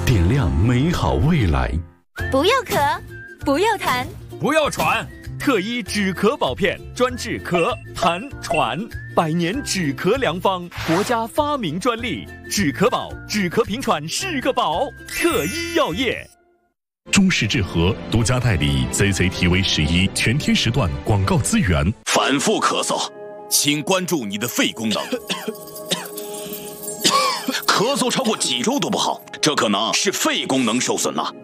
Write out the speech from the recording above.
点亮美好未来。 不要咳，不要痰， 不要喘，特医止咳宝片专治咳、痰、喘，100年止咳良方，国家发明专利。止咳宝，止咳平喘是个宝。特医药业。 中式治和独家代理 CCTV11全天时段广告资源。 反复咳嗽，请关注你的肺功能。咳嗽超过几周都不好，这可能是肺功能受损了。